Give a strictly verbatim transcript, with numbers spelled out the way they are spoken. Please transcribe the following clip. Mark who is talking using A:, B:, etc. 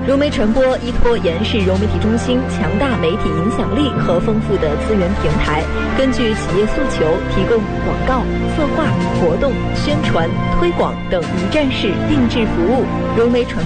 A: 融媒传播依托延世融媒体中心强大媒体影响力和丰富的资源平台，根据企业诉求，提供广告、策划、活动、宣传、推广等一站式定制服务。融媒传